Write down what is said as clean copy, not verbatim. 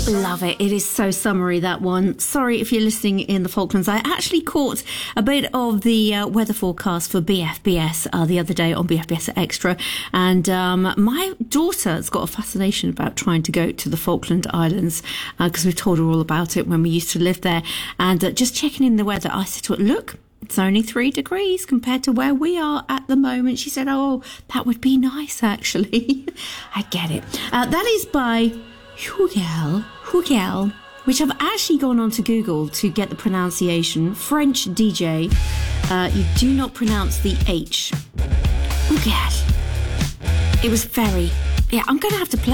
Love it. It is so summery, that one. Sorry if you're listening in the Falklands. I actually caught a bit of the weather forecast for BFBS the other day on BFBS Extra. And my daughter's got a fascination about trying to go to the Falkland Islands because we've told her all about it when we used to live there. And just checking in the weather, I said to her, look, it's only 3 degrees compared to where we are at the moment. She said, oh, that would be nice, actually. I get it. That is by Hugel, which I've actually gone on to Google to get the pronunciation. French DJ. You do not pronounce the H. Hugel. It was very... Yeah, I'm going to have to play